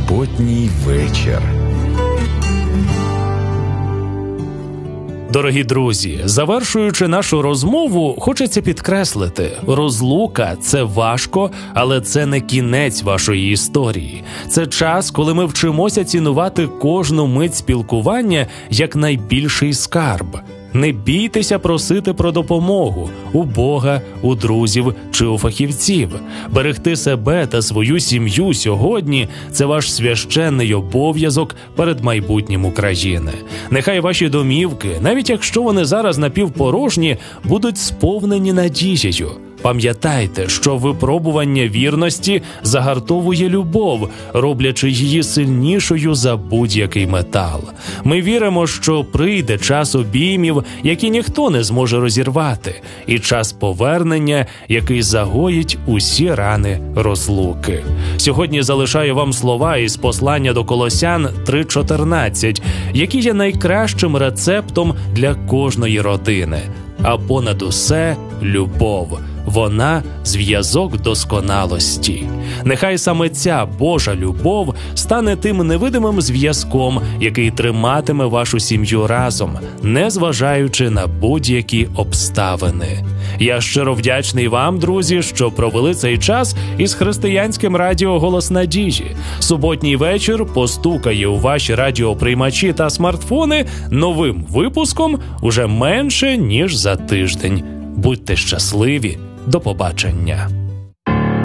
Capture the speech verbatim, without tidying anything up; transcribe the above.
Суботній вечір. Дорогі друзі, завершуючи нашу розмову, хочеться підкреслити, розлука – це важко, але це не кінець вашої історії. Це час, коли ми вчимося цінувати кожну мить спілкування як найбільший скарб. Не бійтеся просити про допомогу у Бога, у друзів чи у фахівців. Берегти себе та свою сім'ю сьогодні – це ваш священний обов'язок перед майбутнім України. Нехай ваші домівки, навіть якщо вони зараз напівпорожні, будуть сповнені надією. Пам'ятайте, що випробування вірності загартовує любов, роблячи її сильнішою за будь-який метал. Ми віримо, що прийде час обіймів, які ніхто не зможе розірвати, і час повернення, який загоїть усі рани розлуки. Сьогодні залишаю вам слова із послання до Колосян три чотирнадцять, які є найкращим рецептом для кожної родини. А понад усе – любов. Вона – зв'язок досконалості. Нехай саме ця Божа любов стане тим невидимим зв'язком, який триматиме вашу сім'ю разом, незважаючи на будь-які обставини. Я щиро вдячний вам, друзі, що провели цей час із християнським радіо «Голос надії». Суботній вечір постукає у ваші радіоприймачі та смартфони новим випуском уже менше, ніж за тиждень. Будьте щасливі. До побачення.